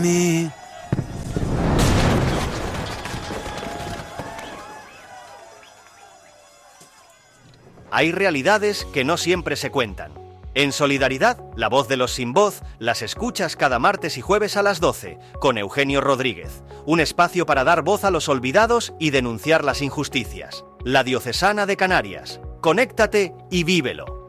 Hay realidades que no siempre se cuentan. En Solidaridad, la voz de los sin voz, las escuchas cada martes y jueves a las 12, con Eugenio Rodríguez. Un espacio para dar voz a los olvidados y denunciar las injusticias. La Diocesana de Canarias. Conéctate y vívelo.